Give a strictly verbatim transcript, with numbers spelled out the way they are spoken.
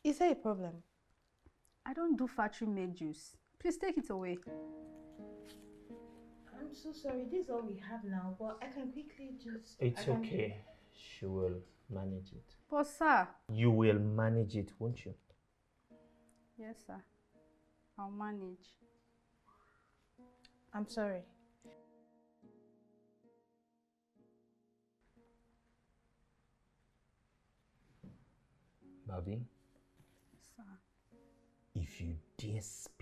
Is there a problem? I don't do factory-made juice. Please take it away. I'm so sorry. This is all we have now, but I can quickly just. It's can... okay. She will manage it. But sir. You will manage it, won't you? Yes, sir. I'll manage. I'm sorry. Bobby? Sir. If you dare speak